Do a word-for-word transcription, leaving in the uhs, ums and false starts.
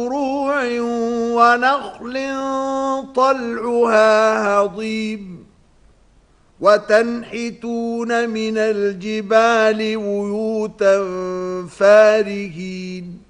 وزروع ونخل طلعها هضيم وتنحتون من الجبال بيوتا فارهين